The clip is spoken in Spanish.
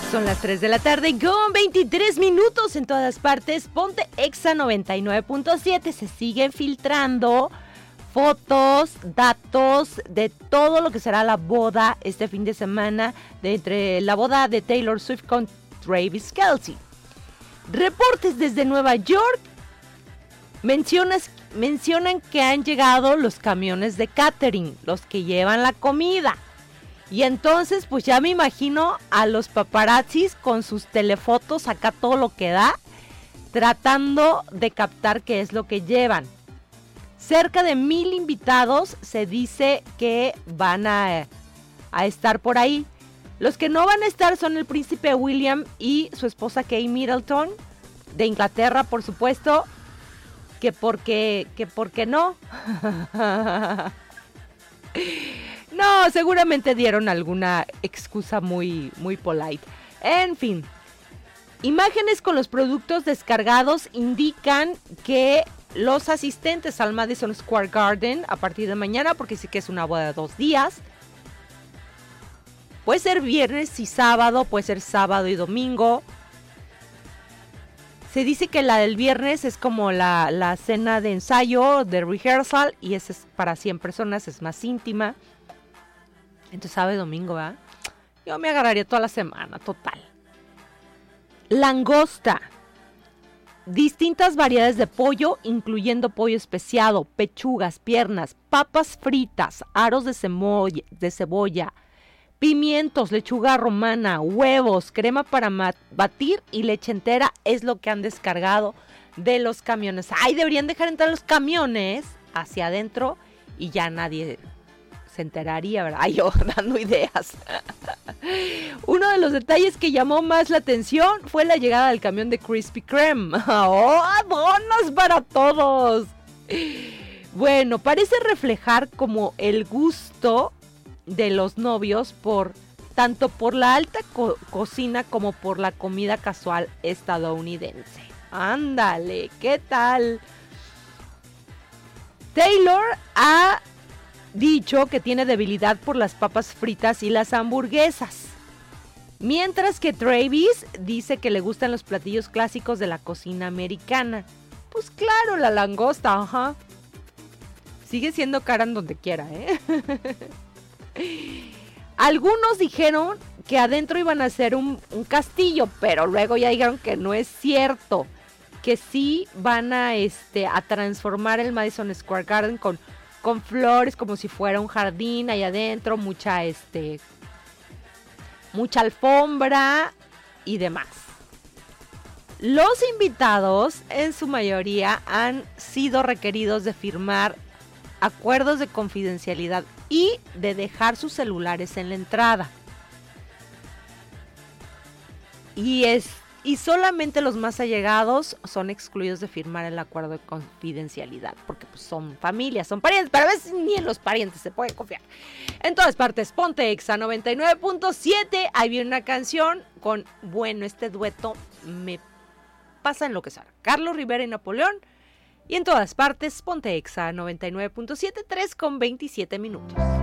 Son las 3 de la tarde con 23 minutos en todas partes. Ponte Exa 99.7. Se siguen filtrando fotos, datos de todo lo que será la boda este fin de semana, entre la boda de Taylor Swift con Travis Kelce. Reportes desde Nueva York mencionan que han llegado los camiones de catering, los que llevan la comida. Y entonces, pues ya me imagino a los paparazzis con sus telefotos, acá todo lo que da, tratando de captar qué es lo que llevan. Cerca de 1,000 invitados se dice que van a estar por ahí. Los que no van a estar son el príncipe William y su esposa Kate Middleton, de Inglaterra, por supuesto, que porque no. No, seguramente dieron alguna excusa muy, muy polite. En fin, imágenes con los productos descargados indican que los asistentes al Madison Square Garden a partir de mañana, porque sí que es una boda de 2 días, puede ser viernes y sábado, puede ser sábado y domingo. Se dice que la del viernes es como la cena de ensayo, de rehearsal, y esa es para 100 personas, es más íntima. Entonces sábado y domingo, ¿verdad? Yo me agarraría toda la semana, total. Langosta. Distintas variedades de pollo, incluyendo pollo especiado, pechugas, piernas, papas fritas, aros de cebolla, pimientos, lechuga romana, huevos, crema para batir y leche entera es lo que han descargado de los camiones. Ay, deberían dejar entrar los camiones hacia adentro y ya nadie se enteraría, ¿verdad? Ay, yo dando ideas. Uno de los detalles que llamó más la atención fue la llegada del camión de Krispy Kreme. ¡Oh, donas para todos! Bueno, parece reflejar como el gusto de los novios tanto por la alta cocina como por la comida casual estadounidense. Ándale, ¿qué tal? Taylor ha dicho que tiene debilidad por las papas fritas y las hamburguesas, mientras que Travis dice que le gustan los platillos clásicos de la cocina americana. Pues claro, la langosta, ajá. Sigue siendo cara en donde quiera, ¿eh? Algunos dijeron que adentro iban a hacer un castillo, pero luego ya dijeron que no es cierto, que sí van a transformar el Madison Square Garden con flores, como si fuera un jardín ahí adentro, mucha alfombra y demás. Los invitados, en su mayoría, han sido requeridos de firmar acuerdos de confidencialidad y de dejar sus celulares en la entrada. Y solamente los más allegados son excluidos de firmar el acuerdo de confidencialidad, porque pues, son familias, son parientes, pero a veces ni en los parientes se puede confiar. En todas partes, ponte Exa 99.7, ahí viene una canción con, este dueto me pasa en lo que sea. Carlos Rivera y Napoleón, y en todas partes, ponte Exa 99.7, 3 con 27 minutos.